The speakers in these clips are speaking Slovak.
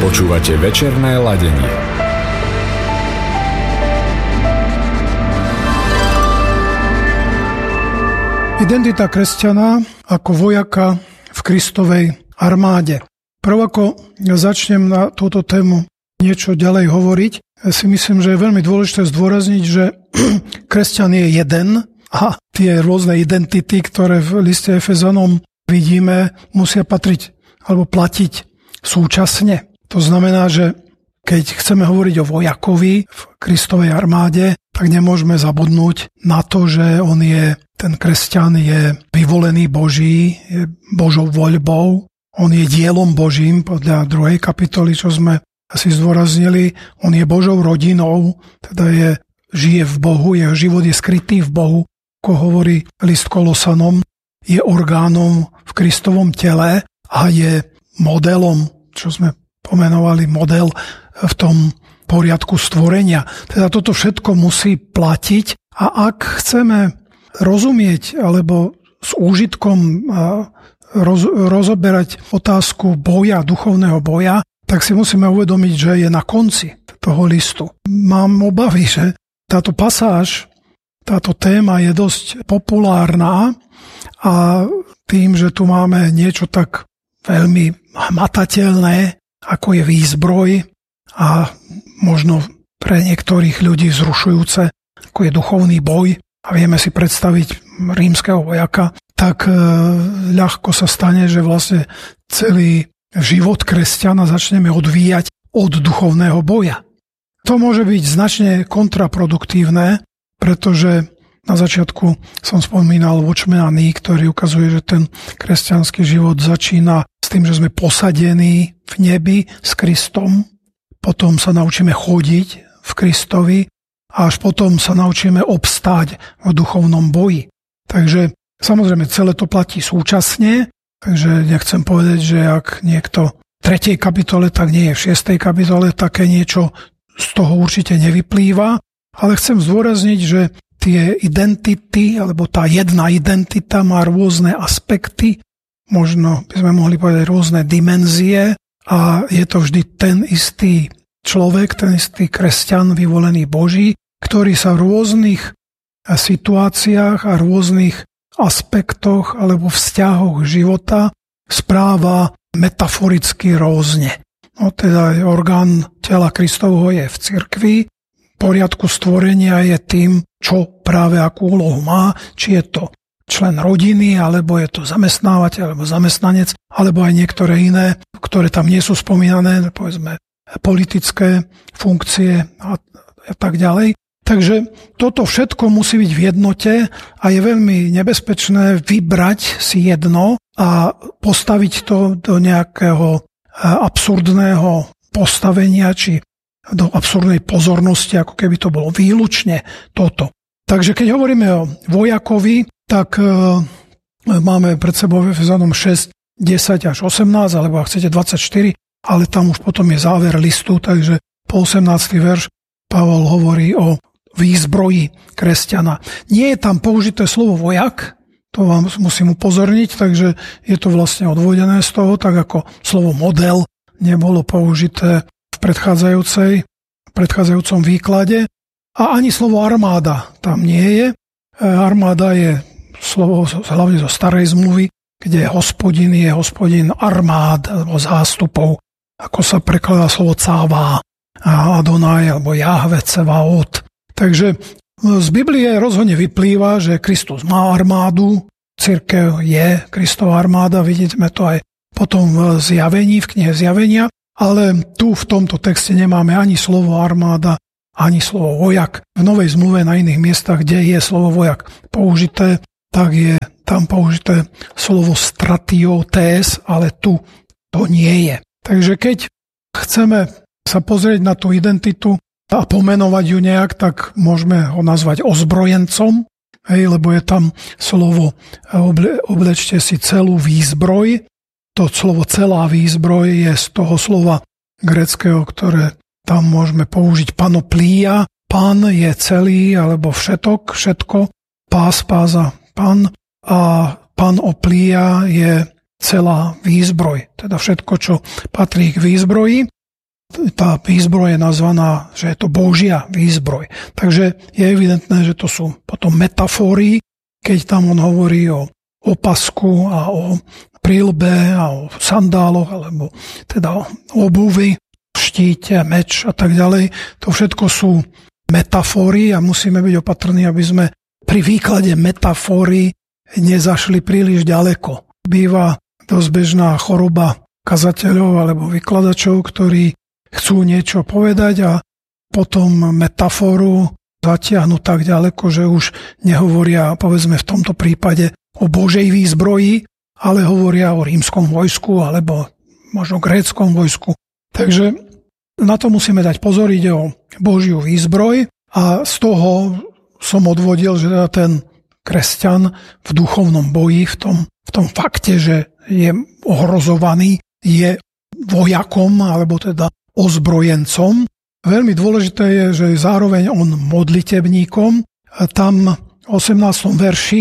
Počúvate večerné ladenie. Identita kresťana ako vojaka v Kristovej armáde. Prv ako začnem na túto tému niečo ďalej hovoriť, si myslím, že je veľmi dôležité zdôrazniť, že kresťan je jeden a tie rôzne identity, ktoré v liste Efezanom vidíme, musia patriť alebo platiť súčasne. To znamená, že keď chceme hovoriť o vojakovi v Kristovej armáde, tak nemôžeme zabudnúť na to, že ten kresťan je vyvolený Boží, je Božou voľbou, on je dielom Božím podľa 2. kapitoly, čo sme asi zdôraznili, on je Božou rodinou, teda žije v Bohu, jeho život je skrytý v Bohu, ako hovorí list Kolosanom, je orgánom v Kristovom tele a je modelom, čo sme pomenovali model v tom poriadku stvorenia. Teda toto všetko musí platiť a ak chceme rozumieť alebo s úžitkom rozoberať otázku boja, duchovného boja, tak si musíme uvedomiť, že je na konci toho listu. Mám obavy, že táto pasáž, táto téma je dosť populárna a tým, že tu máme niečo tak veľmi hmatateľné, ako je výzbroj a možno pre niektorých ľudí vzrušujúce, ako je duchovný boj a vieme si predstaviť rímskeho vojaka, tak ľahko sa stane, že vlastne celý život kresťana začneme odvíjať od duchovného boja. To môže byť značne kontraproduktívne, pretože na začiatku som spomínal Watchmana Nee, ktorý ukazuje, že ten kresťanský život začína s tým, že sme posadení v nebi s Kristom, potom sa naučíme chodiť v Kristovi a až potom sa naučíme obstáť v duchovnom boji. Takže samozrejme celé to platí súčasne, takže nechcem povedať, že ak niekto v 3. kapitole, tak nie je v 6. kapitole, také niečo z toho určite nevyplýva, ale chcem zdôrazniť, že tie identity, alebo tá jedna identita má rôzne aspekty, možno by sme mohli povedať rôzne dimenzie a je to vždy ten istý človek, ten istý kresťan vyvolený Boží, ktorý sa v rôznych situáciách a rôznych aspektoch alebo vzťahoch života správa metaforicky rôzne. No teda orgán tela Kristovho je v cirkvi, poriadku stvorenia je tým, čo práve akú úlohu má, či je to člen rodiny, alebo je to zamestnávateľ, alebo zamestnanec, alebo aj niektoré iné, ktoré tam nie sú spomínané, povedzme politické funkcie a tak ďalej. Takže toto všetko musí byť v jednote a je veľmi nebezpečné vybrať si jedno a postaviť to do nejakého absurdného postavenia, či do absurdnej pozornosti, ako keby to bolo výlučne toto. Takže keď hovoríme o vojakovi, tak máme pred sebou v Efezanom 6, 10 až 18, alebo ak chcete 24, ale tam už potom je záver listu, takže po 18. verš Pavol hovorí o výzbroji kresťana. Nie je tam použité slovo vojak, to vám musím upozorniť, takže je to vlastne odvodené z toho, tak ako slovo model nebolo použité v predchádzajúcom výklade a ani slovo armáda tam nie je. Armáda je slovo hlavne zo starej zmluvy, kde je hospodin armád alebo zástupov, ako sa prekladá slovo cáva a Adonaj alebo Jahve Cevaot. Takže z Biblie rozhodne vyplýva, že Kristus má armádu, cirkev je Kristova armáda, vidíme to aj potom v zjavení, v knihe Zjavenia, ale tu v tomto texte nemáme ani slovo armáda, ani slovo vojak. V Novej zmluve na iných miestach, kde je slovo vojak použité, tak je tam použité slovo stratiotes, ale tu to nie je. Takže keď chceme sa pozrieť na tú identitu a pomenovať ju nejak, tak môžeme ho nazvať ozbrojencom, lebo je tam slovo oblečte si celú výzbroj. To slovo celá výzbroj je z toho slova gréckeho, ktoré tam môžeme použiť panoplía. Pán je celý, alebo všetko, pása, pán a panoplía je celá výzbroj, teda všetko, čo patrí k výzbroji. tá výzbroj je nazvaná, že je to Božia výzbroj. Takže je evidentné, že to sú potom metafóry, keď tam on hovorí o opasku a o príľbe a o sandáloch, alebo teda o obuvi, štíte, meč a tak ďalej. To všetko sú metafóry a musíme byť opatrní, aby sme pri výklade metafóry nezašli príliš ďaleko. Býva dosť bežná choroba kazateľov alebo vykladačov, ktorí chcú niečo povedať a potom metafóru zatiahnu tak ďaleko, že už nehovoria, povedzme v tomto prípade, o Božej výzbroji, ale hovoria o rímskom vojsku alebo možno gréckom vojsku. Takže na to musíme dať pozor, ide o Božiu výzbroj a z toho som odvodil, že teda ten kresťan v duchovnom boji, v tom fakte, že je ohrozovaný, je vojakom alebo teda ozbrojencom. Veľmi dôležité je, že je zároveň on modlitebníkom. Tam v 18. verši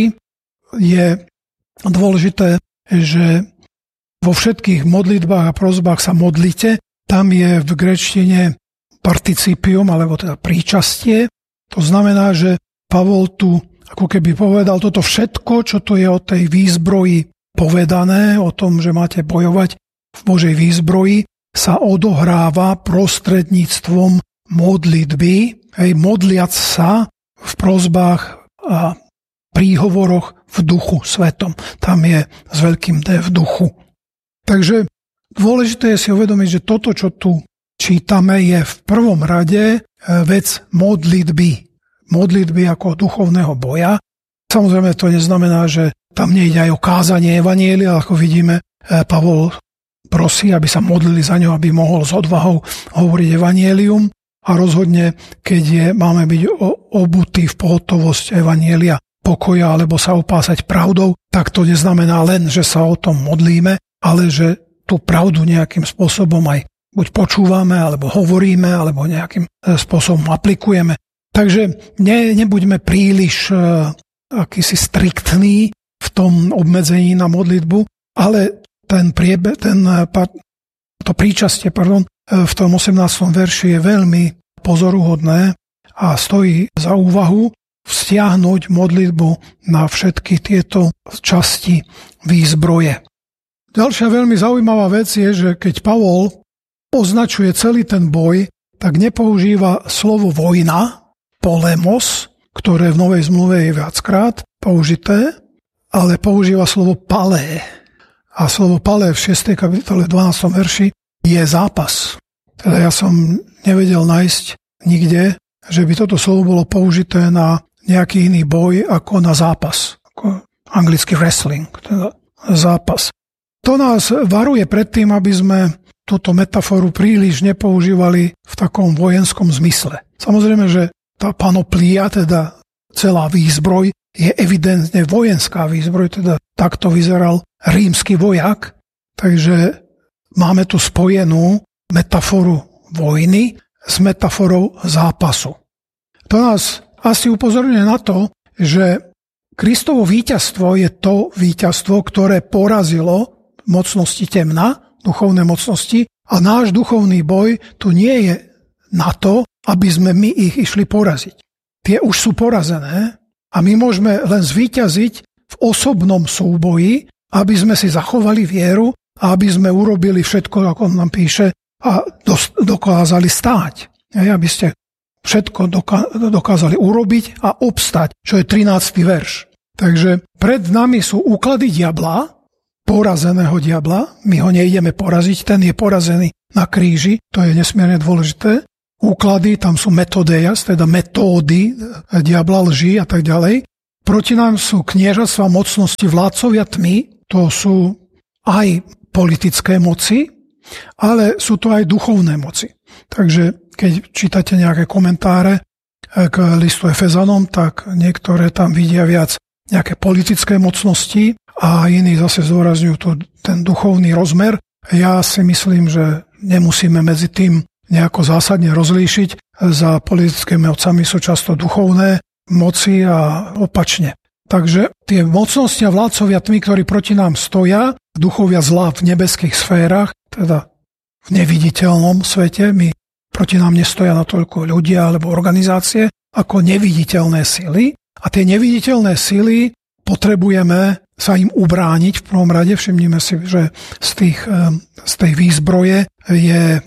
je dôležité, že vo všetkých modlitbách a prosbách sa modlite. Tam je v gréčtine participium, alebo teda príčastie. To znamená, že Pavol tu ako keby povedal toto všetko, čo tu je o tej výzbroji povedané, o tom, že máte bojovať v Božej výzbroji, sa odohráva prostredníctvom modlitby, modliac sa v prosbách a príhovoroch v duchu svetom. Tam je s veľkým D v duchu. Takže dôležité je si uvedomiť, že toto, čo tu čítame, je v prvom rade vec modlitby. Modlitby ako duchovného boja. Samozrejme to neznamená, že tam nejde aj o kázanie evanjelia, ako vidíme, Pavol prosí, aby sa modlili za ňo, aby mohol s odvahou hovoriť evanjelium a rozhodne, keď máme byť obutí v pohotovosť evanjelia pokoja alebo sa opásať pravdou, tak to neznamená len, že sa o tom modlíme, ale že tú pravdu nejakým spôsobom aj buď počúvame, alebo hovoríme, alebo nejakým spôsobom aplikujeme. Takže nebuďme príliš akýsi striktní v tom obmedzení na modlitbu, ale to príčastie v tom 18. verši je veľmi pozoruhodné a stojí za úvahu vzťahnuť modlitbu na všetky tieto časti výzbroje. Ďalšia veľmi zaujímavá vec je, že keď Pavol označuje celý ten boj, tak nepoužíva slovo vojna, polemos, ktoré v Novej zmluve je viackrát použité, ale používa slovo palé. A slovo palé v 6. kapitole 12. verši je zápas. Teda ja som nevedel nájsť nikde, že by toto slovo bolo použité na nejaký iný boj ako na zápas. Ako anglicky wrestling, teda zápas. To nás varuje pred tým, aby sme túto metaforu príliš nepoužívali v takom vojenskom zmysle. Samozrejme, že tá panoplia, teda celá výzbroj, je evidentne vojenská výzbroj, teda takto vyzeral rímsky vojak, takže máme tu spojenú metaforu vojny s metaforou zápasu. To nás asi upozorňuje na to, že Kristovo víťazstvo je to víťazstvo, ktoré porazilo mocnosti temna, duchovné mocnosti, a náš duchovný boj tu nie je na to, aby sme my ich išli poraziť. Tie už sú porazené a my môžeme len zvíťaziť v osobnom súboji, aby sme si zachovali vieru a aby sme urobili všetko, ako nám píše, a dokázali stáť. Aby ste všetko dokázali urobiť a obstať, čo je 13. verš. Takže pred nami sú úklady diabla, porazeného diabla. My ho neideme poraziť, ten je porazený na kríži, to je nesmierne dôležité. Úklady, tam sú metodeias, teda metódy diabla, lži a tak ďalej. Proti nám sú kniežatstva, mocnosti, vládcovia tmy, to sú aj politické moci, ale sú to aj duchovné moci. Takže keď čítate nejaké komentáre k listu Efezanom, tak niektoré tam vidia viac nejaké politické mocnosti a iní zase zdôrazňujú ten duchovný rozmer. Ja si myslím, že nemusíme medzi tým nejako zásadne rozlíšiť. Za politickými mocami sú často duchovné moci a opačne. Takže tie mocnosti a vládcovia tmy, ktorí proti nám stoja, duchovia zla v nebeských sférach, teda v neviditeľnom svete. Proti nám nestoja natoľko ľudia alebo organizácie ako neviditeľné sily. A tie neviditeľné sily potrebujeme sa im ubrániť. V prvom rade všimnime si, že z tej výzbroje je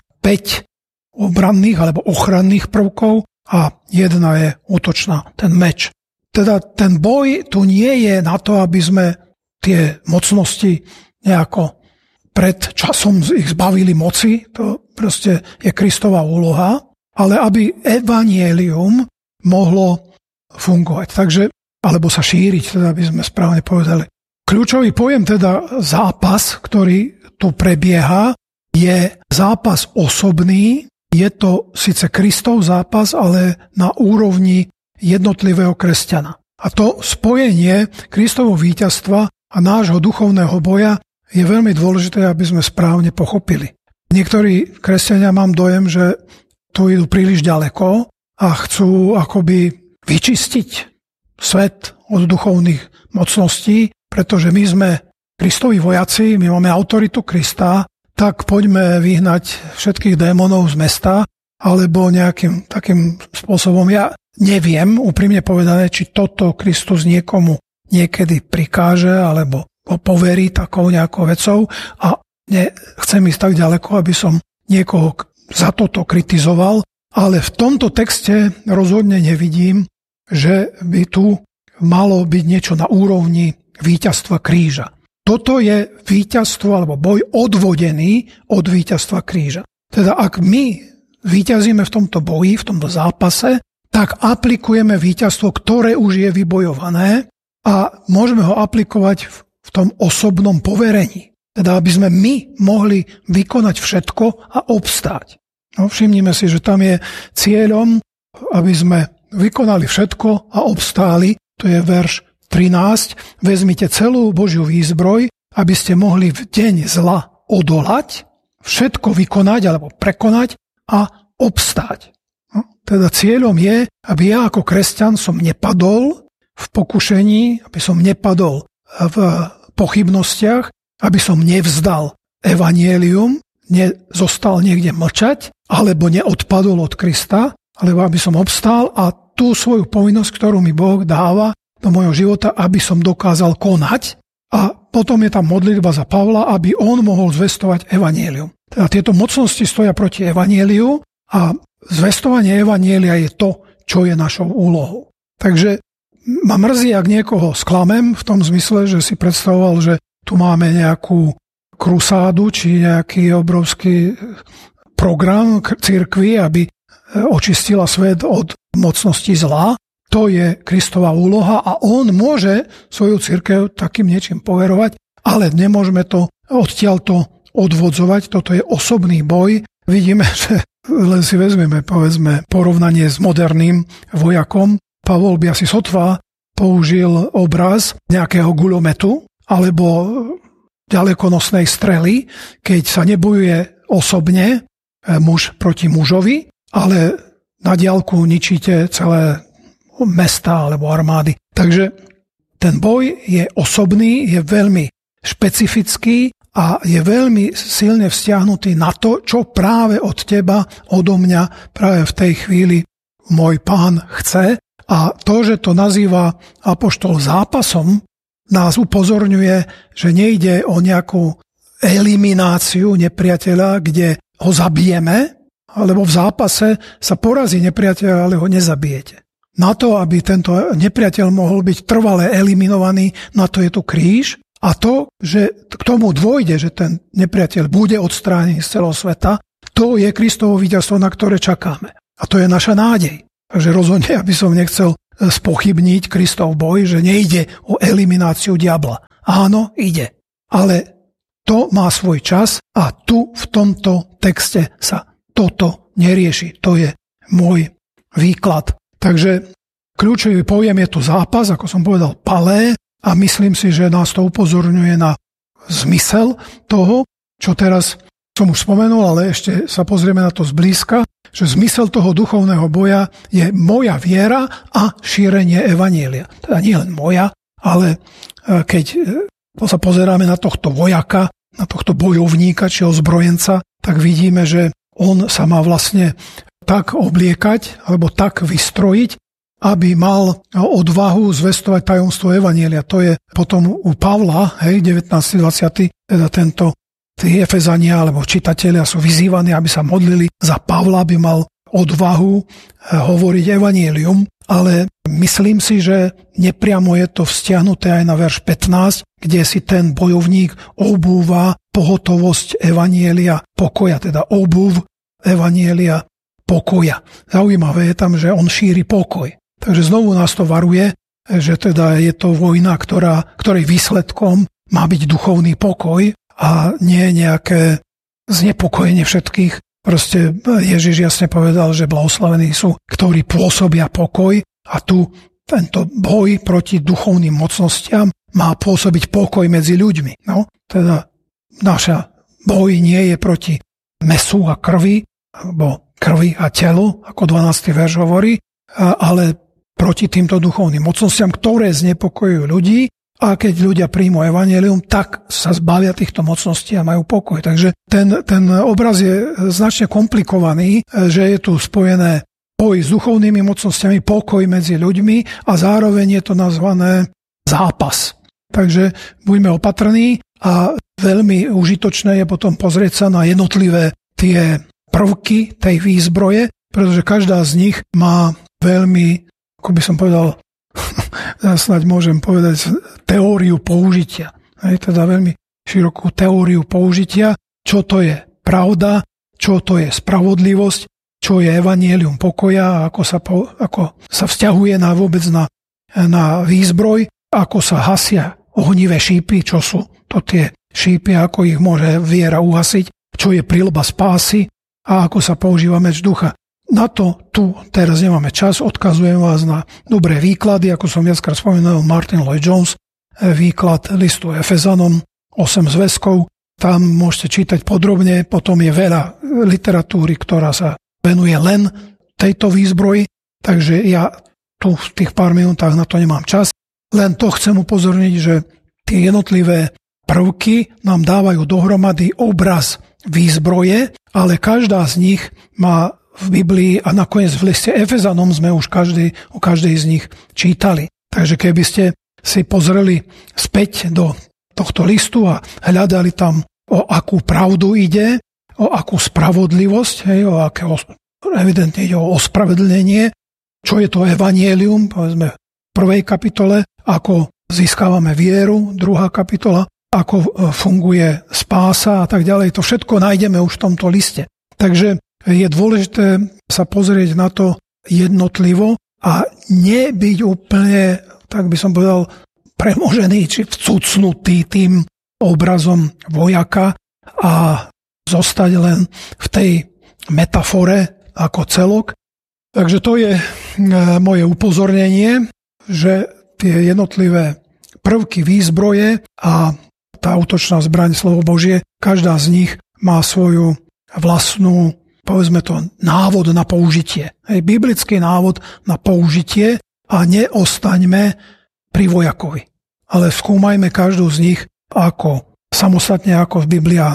5 obranných alebo ochranných prvkov a jedna je útočná, ten meč. Teda ten boj tu nie je na to, aby sme tie mocnosti nejako pred časom ich zbavili moci, to proste je Kristova úloha, ale aby evanjelium mohlo fungovať, takže, alebo sa šíriť, teda by sme správne povedali. Kľúčový pojem, teda zápas, ktorý tu prebieha, je zápas osobný, je to síce Kristov zápas, ale na úrovni jednotlivého kresťana. A to spojenie Kristovho víťazstva a nášho duchovného boja je veľmi dôležité, aby sme správne pochopili. Niektorí kresťania, mám dojem, že tu idú príliš ďaleko a chcú akoby vyčistiť svet od duchovných mocností, pretože my sme Kristovi vojaci, my máme autoritu Krista, tak poďme vyhnať všetkých démonov z mesta, alebo nejakým takým spôsobom. Ja neviem, úprimne povedané, či toto Kristus niekomu niekedy prikáže, alebo ho poverí takou nejakou vecou a nechcem ísť tak ďaleko, aby som niekoho za toto kritizoval, ale v tomto texte rozhodne nevidím, že by tu malo byť niečo na úrovni víťazstva kríža. Toto je víťazstvo alebo boj odvodený od víťazstva kríža. Teda ak my víťazíme v tomto boji, v tomto zápase, tak aplikujeme víťazstvo, ktoré už je vybojované a môžeme ho aplikovať v tom osobnom poverení. Teda aby sme my mohli vykonať všetko a obstáť. No, všimnime si, že tam je cieľom, aby sme vykonali všetko a obstáli. To je verš 13. Vezmite celú Božiu výzbroj, aby ste mohli v deň zla odolať, všetko vykonať alebo prekonať a obstáť. No, teda cieľom je, aby ja ako kresťan som nepadol v pokušení, aby som nepadol v pochybnostiach, aby som nevzdal evanjelium, nezostal niekde mlčať, alebo neodpadol od Krista, alebo aby som obstál a tú svoju povinnosť, ktorú mi Boh dáva do môjho života, aby som dokázal konať. A potom je tam modlitba za Pavla, aby on mohol zvestovať evanjelium. Teda tieto mocnosti stoja proti evanjeliu a zvestovanie evanjelia je to, čo je našou úlohou. Takže ma mrzí, ak niekoho sklamem v tom zmysle, že si predstavoval, že tu máme nejakú krusádu či nejaký obrovský program cirkvi, aby očistila svet od mocnosti zla. To je Kristova úloha a on môže svoju cirkev takým niečím poverovať, ale nemôžeme to odtiaľto odvodzovať. Toto je osobný boj. Vidíme, že len si vezmeme, povedzme, porovnanie s moderným vojakom. Pavol by asi sotva použil obraz nejakého guľometu alebo ďalekonosnej strely, keď sa nebojuje osobne muž proti mužovi, ale na diaľku ničíte celé mesta alebo armády. Takže ten boj je osobný, je veľmi špecifický a je veľmi silne vzťahnutý na to, čo práve od teba, odo mňa práve v tej chvíli môj Pán chce. A to, že to nazýva apoštol zápasom, nás upozorňuje, že nejde o nejakú elimináciu nepriateľa, kde ho zabijeme, alebo v zápase sa porazí nepriateľ, ale ho nezabijete. Na to, aby tento nepriateľ mohol byť trvale eliminovaný, na to je tu kríž. A to, že k tomu dôjde, že ten nepriateľ bude odstránený z celého sveta, to je Kristovo víťazstvo, na ktoré čakáme. A to je naša nádej. Takže rozhodne, aby som nechcel spochybniť Kristov boj, že nejde o elimináciu diabla. Áno, ide. Ale to má svoj čas a tu v tomto texte sa toto nerieši. To je môj výklad. Takže kľúčový pojem je tu zápas, ako som povedal, palé, a myslím si, že nás to upozorňuje na zmysel toho, čo teraz som už spomenul, ale ešte sa pozrieme na to zblízka, že zmysel toho duchovného boja je moja viera a šírenie evanjelia. Teda nie len moja, ale keď sa pozeráme na tohto vojaka, na tohto bojovníka či ozbrojenca, tak vidíme, že on sa má vlastne tak obliekať alebo tak vystrojiť, aby mal odvahu zvestovať tajomstvo evanjelia. To je potom u Pavla, 19.20. teda tí Efezania alebo čitatelia sú vyzývaní, aby sa modlili za Pavla, aby mal odvahu hovoriť evanjelium, ale myslím si, že nepriamo je to vzťahnuté aj na verš 15, kde si ten bojovník obúva pohotovosť evanjelia pokoja, teda obuv evanjelia pokoja. Zaujímavé je tam, že on šíri pokoj. Takže znovu nás to varuje, že teda je to vojna, ktorej výsledkom má byť duchovný pokoj a nie nejaké znepokojenie všetkých. Proste Ježiš jasne povedal, že blahoslavení sú, ktorí pôsobia pokoj a tu tento boj proti duchovným mocnostiam má pôsobiť pokoj medzi ľuďmi. No, teda naša boj nie je proti mesu a krvi, alebo krvi a telu, ako 12. verš hovorí, ale proti týmto duchovným mocnostiam, ktoré znepokojujú ľudí, a keď ľudia príjmu evanjelium, tak sa zbavia týchto mocností a majú pokoj. Takže ten obraz je značne komplikovaný, že je tu spojené boj s duchovnými mocnostiami, pokoj medzi ľuďmi a zároveň je to nazvané zápas. Takže buďme opatrní a veľmi užitočné je potom pozrieť sa na jednotlivé tie prvky tej výzbroje, pretože každá z nich má veľmi, ako by som povedal, snáď môžem povedať, teóriu použitia. Teda veľmi širokú teóriu použitia, čo to je pravda, čo to je spravodlivosť, čo je evanjelium pokoja, ako sa vzťahuje vôbec na výzbroj, ako sa hasia ohnivé šípy, čo sú to tie šípy, ako ich môže viera uhasiť, čo je prilba spásy a ako sa používa meč ducha. Na to tu teraz nemáme čas, odkazujem vás na dobré výklady, ako som viackrát spomenul, Martin Lloyd-Jones, výklad listu Efezanom, 8 zväzkov, tam môžete čítať podrobne, potom je veľa literatúry, ktorá sa venuje len tejto výzbroji, takže ja tu v tých pár minútach na to nemám čas, len to chcem upozorniť, že tie jednotlivé prvky nám dávajú dohromady obraz výzbroje, ale každá z nich má v Biblii a nakoniec v liste Efezanom sme už o každej z nich čítali. Takže keby ste si pozreli späť do tohto listu a hľadali tam, o akú pravdu ide, o akú spravodlivosť, evidentne ide o ospravedlnenie, čo je to evanjelium, povedzme v 1. kapitole, ako získavame vieru, 2. kapitola, ako funguje spása a tak ďalej. To všetko nájdeme už v tomto liste. Takže je dôležité sa pozrieť na to jednotlivo a nebyť úplne, tak by som povedal, premožený či vcucnutý tým obrazom vojaka a zostať len v tej metafore ako celok. Takže to je moje upozornenie, že tie jednotlivé prvky výzbroje a tá útočná zbraň slovo Božie, každá z nich má svoju vlastnú, povedzme to, návod na použitie. Biblický návod na použitie a neostaňme pri vojakovi. Ale skúmajme každú z nich ako samostatne, ako Biblia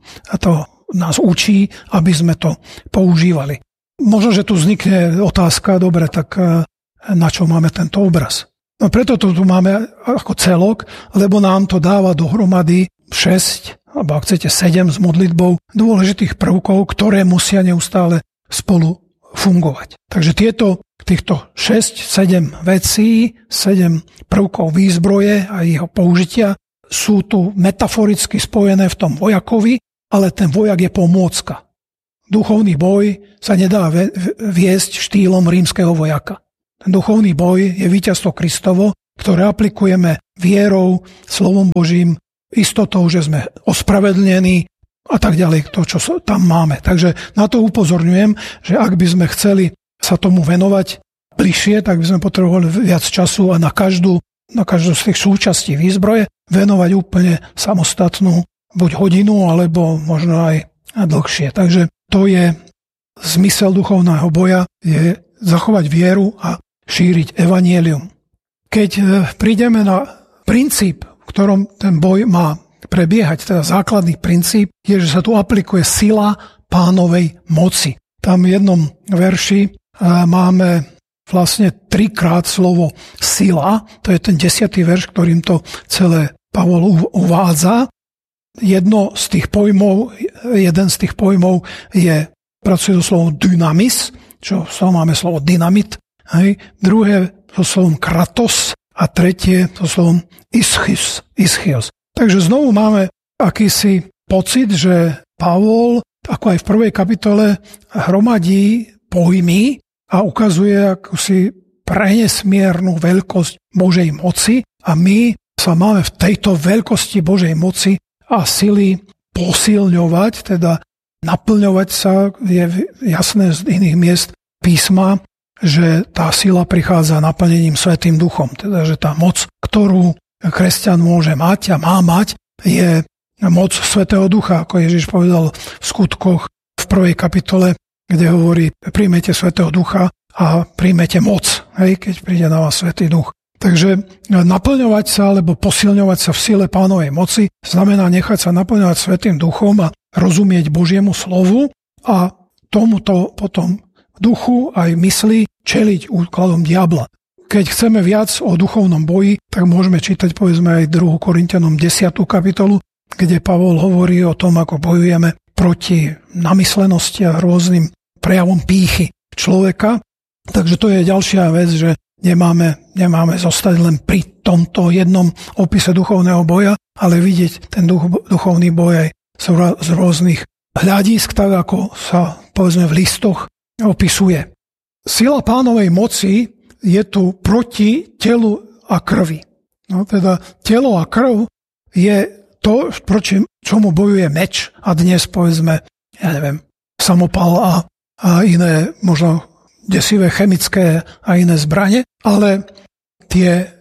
nás učí, aby sme to používali. Možno, že tu vznikne otázka, dobre, tak na čo máme tento obraz? No preto to tu máme ako celok, lebo nám to dáva dohromady 6, alebo ak chcete 7 s modlitbou dôležitých prvkov, ktoré musia neustále spolu fungovať. Takže týchto 6-7 vecí, 7 prvkov výzbroje a jeho použitia sú tu metaforicky spojené v tom vojakovi, ale ten vojak je pomôcka. Duchovný boj sa nedá viesť štýlom rímskeho vojaka. Ten duchovný boj je víťazstvo Kristovo, ktoré aplikujeme vierou, slovom Božím, istotou, že sme ospravedlnení a tak ďalej, to, čo tam máme. Takže na to upozorňujem, že ak by sme chceli sa tomu venovať bližšie, tak by sme potrebovali viac času a na každú z tých súčastí výzbroje venovať úplne samostatnú buď hodinu, alebo možno aj dlhšie. Takže to je zmysel duchovného boja, je zachovať vieru a šíriť evanjelium. Keď prídeme na princíp, v ktorom ten boj má prebiehať. Teda základný princíp je, že sa tu aplikuje sila Pánovej moci. Tam v jednom verši máme vlastne 3-krát slovo sila, to je ten 10. verš, ktorým to celé Pavol uvádza. Jeden z tých pojmov pracuje so slovom dynamis, čo máme slovo dynamit, hej. Druhé so slovom kratos a tretie so slovom ischios. Takže znovu máme akýsi pocit, že Pavol, ako aj v 1. kapitole, hromadí pojmy a ukazuje akúsi prenesmiernu veľkosť Božej moci a my sa máme v tejto veľkosti Božej moci a sily posilňovať, teda naplňovať sa. Je jasné z iných miest písma, že tá sila prichádza naplnením Svätým Duchom, teda že tá moc, ktorú kresťan môže mať a má mať, je moc Svätého Ducha, ako Ježiš povedal v skutkoch v 1. kapitole, kde hovorí, príjmete Svätého Ducha a príjmete moc, hej, keď príde na vás Svätý Duch. Takže naplňovať sa alebo posilňovať sa v sile Pánovej moci znamená nechať sa naplňovať Svätým Duchom a rozumieť Božiemu slovu a tomuto potom duchu aj mysli čeliť úkladom diabla. Keď chceme viac o duchovnom boji, tak môžeme čítať povedzme aj 2. Korinťanom 10. kapitolu, kde Pavol hovorí o tom, ako bojujeme proti namyslenosti a rôznym prejavom pýchy človeka. Takže to je ďalšia vec, že nemáme zostať len pri tomto jednom opise duchovného boja, ale vidieť ten duchovný boj aj z rôznych hľadisk, tak ako sa povedzme v listoch opisuje. Sila Pánovej moci je tu proti telu a krvi. No, teda telo a krv je to, proti čomu bojuje meč a dnes povedzme, samopal a iné možno desivé chemické a iné zbrane, ale tie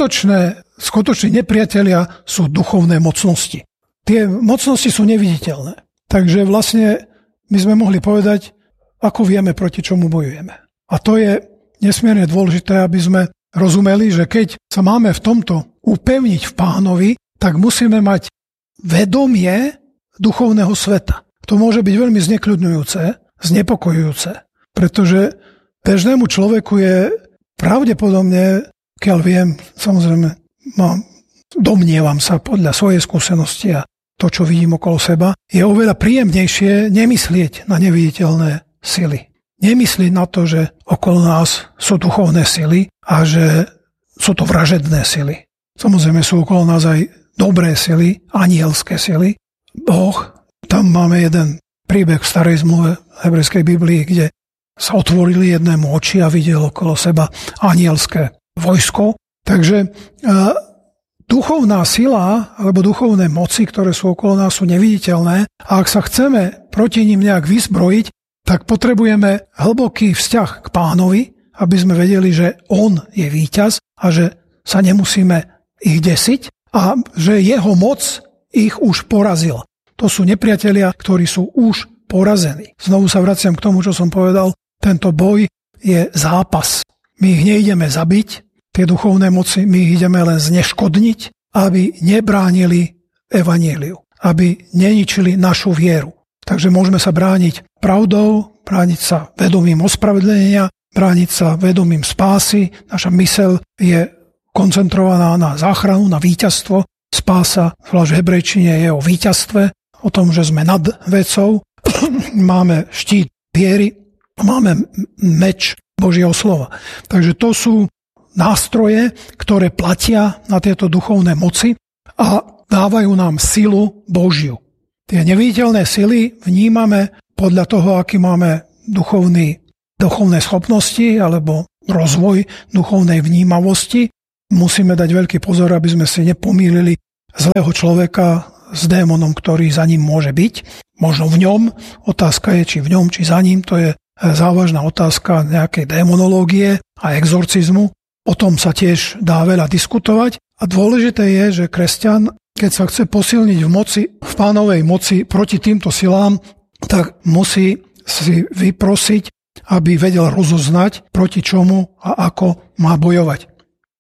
skutoční nepriatelia sú duchovné mocnosti. Tie mocnosti sú neviditeľné. Takže vlastne my sme mohli povedať, ako vieme, proti čomu bojujeme. A to je nesmierne dôležité, aby sme rozumeli, že keď sa máme v tomto upevniť v Pánovi, tak musíme mať vedomie duchovného sveta. To môže byť veľmi znekľudňujúce, znepokojujúce, pretože bežnému človeku je pravdepodobne, keď viem, samozrejme, domnievam sa podľa svojej skúsenosti a to, čo vidím okolo seba, je oveľa príjemnejšie nemyslieť na neviditeľné sily. Nemyslieť na to, že okolo nás sú duchovné sily a že sú to vražedné sily. Samozrejme sú okolo nás aj dobré sily, anielské sily. Boh, tam máme jeden príbeh v starej zmluve hebrejskej Biblii, kde sa otvorili jednému oči a videl okolo seba anielské vojsko. Takže duchovná sila alebo duchovné moci, ktoré sú okolo nás, sú neviditeľné a ak sa chceme proti nim nejak vyzbrojiť, tak potrebujeme hlboký vzťah k Pánovi, aby sme vedeli, že On je víťaz a že sa nemusíme ich desiť a že jeho moc ich už porazila. To sú nepriatelia, ktorí sú už porazení. Znovu sa vraciam k tomu, čo som povedal. Tento boj je zápas. My ich neideme zabiť, tie duchovné moci, my ich ideme len zneškodniť, aby nebránili evanjeliu, aby neničili našu vieru. Takže môžeme sa brániť pravdou, brániť sa vedomím ospravedlenia, brániť sa vedomím spásy. Naša myseľ je koncentrovaná na záchranu, na víťazstvo. Spása, zvlášť v hebrejčine, je o víťazstve, o tom, že sme nad vecou. Máme štít viery, máme meč Božieho slova. Takže to sú nástroje, ktoré platia na tieto duchovné moci a dávajú nám silu Božiu. Tie neviditeľné sily vnímame podľa toho, aký máme duchovné schopnosti alebo rozvoj duchovnej vnímavosti. Musíme dať veľký pozor, aby sme si nepomýlili zlého človeka s démonom, ktorý za ním môže byť. Možno v ňom. Otázka je, či v ňom, či za ním. To je závažná otázka nejakej démonológie a exorcizmu. O tom sa tiež dá veľa diskutovať. A dôležité je, že kresťan, keď sa chce posilniť v Pánovej moci proti týmto silám, tak musí si vyprosiť, aby vedel rozoznať, proti čomu a ako má bojovať.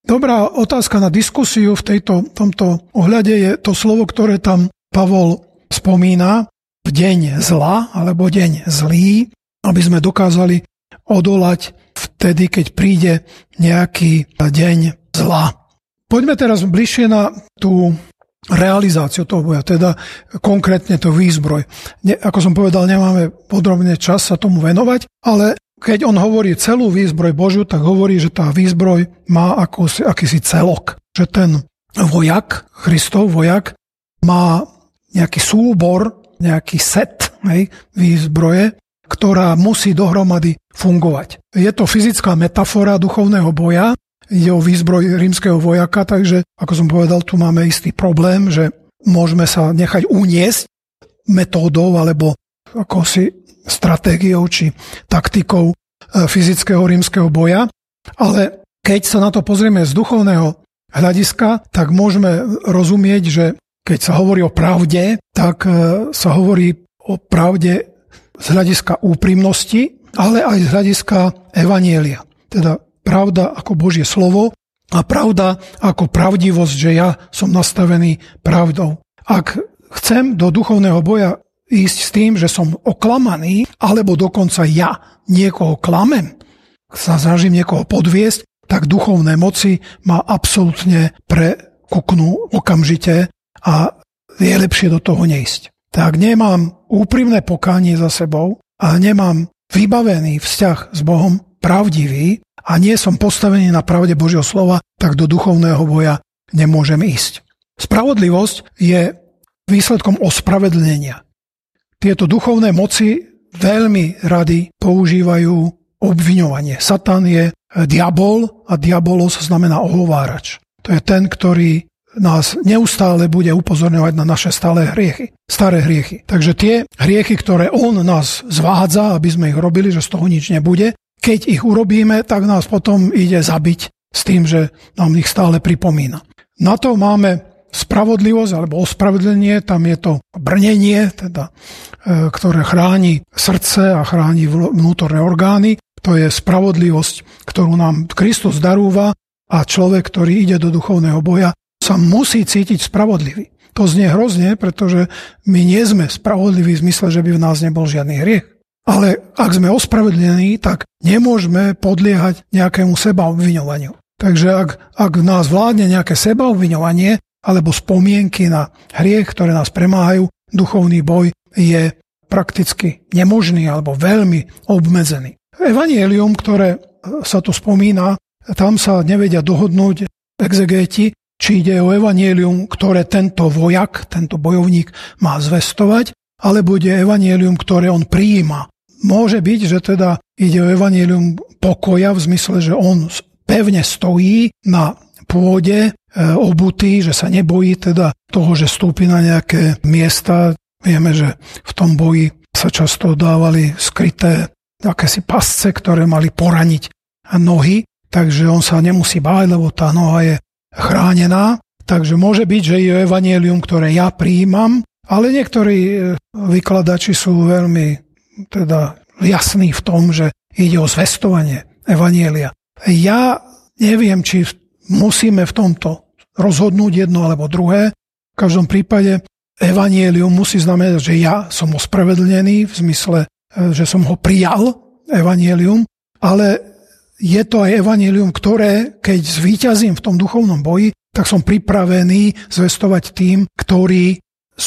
Dobrá otázka na diskusiu v tomto ohľade je to slovo, ktoré tam Pavol spomína, v deň zla alebo deň zlý, aby sme dokázali odolať vtedy, keď príde nejaký deň zla. Poďme teraz bližšie na tú realizáciu toho boja, teda konkrétne to výzbroj. Ako som povedal, nemáme podrobne čas sa tomu venovať, ale keď on hovorí celú výzbroj Božiu, tak hovorí, že tá výzbroj má akýsi celok. Že ten vojak, Kristov vojak, má nejaký súbor, nejaký set výzbroje, ktorá musí dohromady fungovať. Je to fyzická metafora duchovného boja, ide o výzbroj rímskeho vojaka, takže, ako som povedal, tu máme istý problém, že môžeme sa nechať uniesť metódou alebo akosi stratégiou či taktikou fyzického rímskeho boja, ale keď sa na to pozrieme z duchovného hľadiska, tak môžeme rozumieť, že keď sa hovorí o pravde, tak sa hovorí o pravde z hľadiska úprimnosti, ale aj z hľadiska evanjelia. Teda pravda ako Božie slovo a pravda ako pravdivosť, že ja som nastavený pravdou. Ak chcem do duchovného boja ísť s tým, že som oklamaný, alebo dokonca ja niekoho klamem, sa snažím niekoho podviesť, tak duchovné moci ma absolútne prekuknú okamžite a je lepšie do toho neísť. Tak nemám úprimné pokánie za sebou a nemám vybavený vzťah s Bohom pravdivý a nie som postavený na pravde Božieho slova, tak do duchovného boja nemôžem ísť. Spravodlivosť je výsledkom ospravedlnenia. Tieto duchovné moci veľmi rady používajú obviňovanie. Satan je diabol a diabolos znamená ohovárač. To je ten, ktorý nás neustále bude upozorňovať na naše staré hriechy. Takže tie hriechy, ktoré on nás zvádza, aby sme ich robili, že z toho nič nebude, keď ich urobíme, tak nás potom ide zabiť s tým, že nám ich stále pripomína. Na to máme spravodlivosť alebo ospravedlenie, tam je to brnenie, teda, ktoré chráni srdce a chráni vnútorné orgány. To je spravodlivosť, ktorú nám Kristus darúva a človek, ktorý ide do duchovného boja, sa musí cítiť spravodlivý. To znie hrozne, pretože my nie sme spravodliví v zmysle, že by v nás nebol žiadny hriech. Ale ak sme ospravedlení, tak nemôžeme podliehať nejakému sebaobviňovaniu. Takže ak v nás vládne nejaké sebaobviňovanie alebo spomienky na hriech, ktoré nás premáhajú, duchovný boj je prakticky nemožný alebo veľmi obmedzený. Evanjelium, ktoré sa tu spomína, tam sa nevedia dohodnúť exegéti, či ide o evanjelium, ktoré tento vojak, tento bojovník má zvestovať, alebo ide evanjelium, ktoré on prijíma. Môže byť, že teda ide o evanjelium pokoja v zmysle, že on pevne stojí na pôde, obutý, že sa nebojí teda toho, že vstúpi na nejaké miesta. Vieme, že v tom boji sa často dávali skryté akési pasce, ktoré mali poraniť nohy, takže on sa nemusí báť, lebo tá noha je chránená. Takže môže byť, že je evanjelium, ktoré ja prijímam, ale niektorí vykladači sú veľmi teda jasní v tom, že ide o zvestovanie evanjelia. Ja neviem, či musíme v tomto rozhodnúť jedno alebo druhé. V každom prípade evanjelium musí znamenať, že ja som ospravedlnený v zmysle, že som ho prijal, evanjelium, ale je to aj evanjelium, ktoré, keď zvíťazím v tom duchovnom boji, tak som pripravený zvestovať tým, ktorí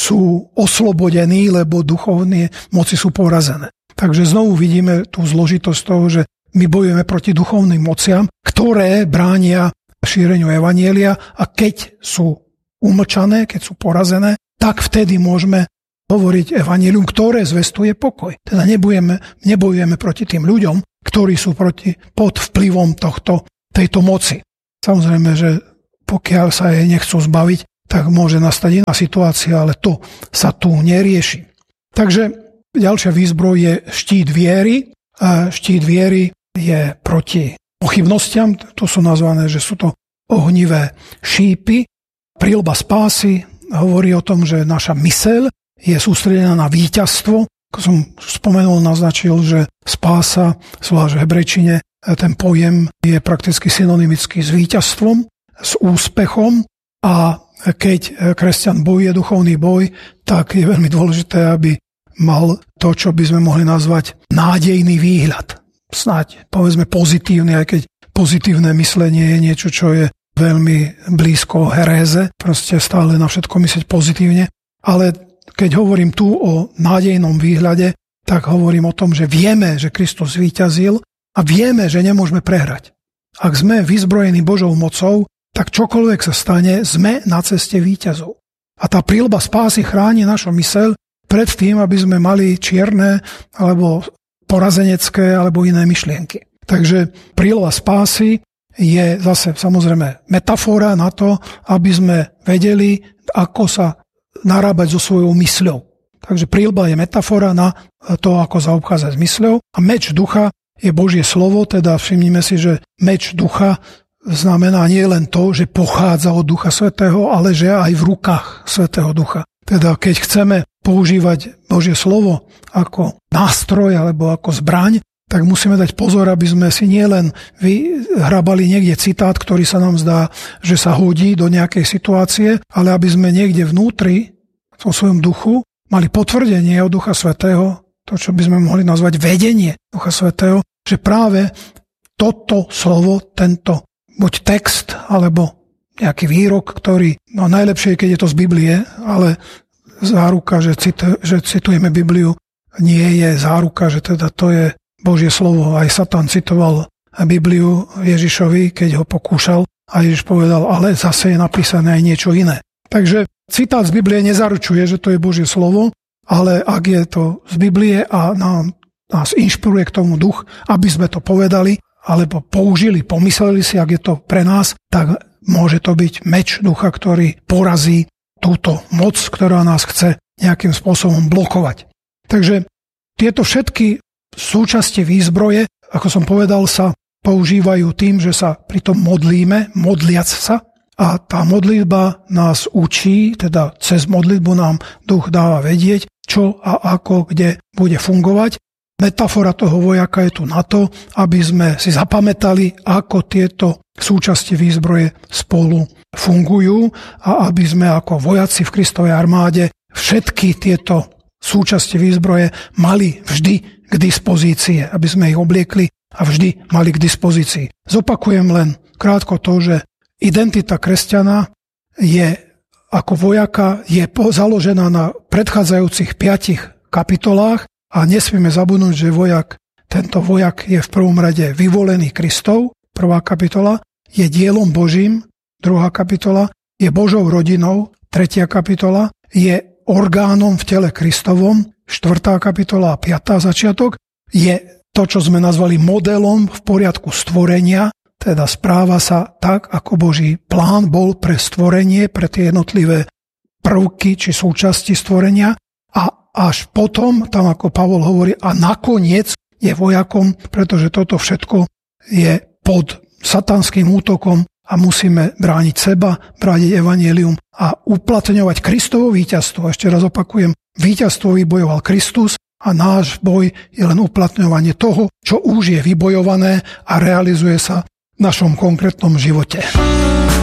sú oslobodení, lebo duchovné moci sú porazené. Takže znovu vidíme tú zložitosť toho, že my bojujeme proti duchovným mociam, ktoré bránia šíreniu evanjelia a keď sú umlčané, keď sú porazené, tak vtedy môžeme hovoriť evanjelium, ktoré zvestuje pokoj. Teda nebojujeme proti tým ľuďom, ktorí sú pod vplyvom tejto moci. Samozrejme, že pokiaľ sa jej nechcú zbaviť, tak môže nastať iná situácia, ale to sa tu nerieši. Takže ďalšia výzbroj je štít viery. A štít viery je proti pochybnostiam, to sú nazvané, že sú to ohnivé šípy. Príľba spásy hovorí o tom, že naša myseľ je sústredená na víťazstvo. Ako som spomenul, naznačil, že spása, zvlášť v hebrejčine, ten pojem je prakticky synonymický s víťazstvom. s úspechom a keď kresťan bojuje duchovný boj, tak je veľmi dôležité, aby mal to, čo by sme mohli nazvať nádejný výhľad. Snáď povedzme pozitívny, aj keď pozitívne myslenie je niečo, čo je veľmi blízko heréze, proste stále na všetko myslieť pozitívne. Ale keď hovorím tu o nádejnom výhľade, tak hovorím o tom, že vieme, že Kristus zvíťazil a vieme, že nemôžeme prehrať. Ak sme vyzbrojení Božou mocou, tak čokoľvek sa stane, sme na ceste víťazov. A tá príľba spásy chráni našu myseľ pred tým, aby sme mali čierne alebo porazenecké alebo iné myšlienky. Takže príľba spásy je zase samozrejme metafora na to, aby sme vedeli, ako sa narábať so svojou mysľou. Takže príľba je metafora na to, ako zaobchádzať s mysľou. A meč ducha je Božie slovo, teda všimnime si, že meč ducha znamená nie len to, že pochádza od Ducha Svätého, ale že aj v rukách Svätého Ducha. Teda keď chceme používať Božie slovo ako nástroj alebo ako zbraň, tak musíme dať pozor, aby sme si nielen vyhrabali niekde citát, ktorý sa nám zdá, že sa hodí do nejakej situácie, ale aby sme niekde vnútri, vo svojom duchu, mali potvrdenie od Ducha Svätého, to, čo by sme mohli nazvať vedenie Ducha Svätého, že práve toto slovo, tento buď text, alebo nejaký výrok, ktorý, no najlepšie je, keď je to z Biblie, ale záruka, že citujeme Bibliu, nie je záruka, že teda to je Božie slovo. Aj Satan citoval Bibliu Ježišovi, keď ho pokúšal a Ježiš povedal, ale zase je napísané aj niečo iné. Takže citát z Biblie nezaručuje, že to je Božie slovo, ale ak je to z Biblie a nás inšpiruje k tomu duch, aby sme to povedali, alebo použili, pomysleli si, ak je to pre nás, tak môže to byť meč ducha, ktorý porazí túto moc, ktorá nás chce nejakým spôsobom blokovať. Takže tieto všetky súčasti výzbroje, ako som povedal, sa používajú tým, že sa pritom modlíme, modliac sa. A tá modlitba nás učí, teda cez modlitbu nám duch dáva vedieť, čo a ako, kde bude fungovať. Metafora toho vojaka je tu na to, aby sme si zapamätali, ako tieto súčasti výzbroje spolu fungujú a aby sme ako vojaci v Kristovej armáde všetky tieto súčasti výzbroje mali vždy k dispozícii, aby sme ich obliekli a vždy mali k dispozícii. Zopakujem len krátko to, že identita kresťana je ako vojaka je založená na predchádzajúcich 5 kapitolách a nesmieme zabudnúť, že tento vojak je v prvom rade vyvolený Kristov, 1. kapitola, je dielom Božím, 2. kapitola, je Božou rodinou, 3. kapitola, je orgánom v tele Kristovom, 4. kapitola a 5. začiatok, je to, čo sme nazvali modelom v poriadku stvorenia, teda správa sa tak, ako Boží plán bol pre stvorenie, pre tie jednotlivé prvky či súčasti stvorenia a až potom, tam ako Pavol hovorí, a nakoniec je vojakom, pretože toto všetko je pod satanským útokom a musíme brániť seba, brániť evanjelium a uplatňovať Kristovo víťazstvo. Ešte raz opakujem, víťazstvo vybojoval Kristus a náš boj je len uplatňovanie toho, čo už je vybojované a realizuje sa v našom konkrétnom živote.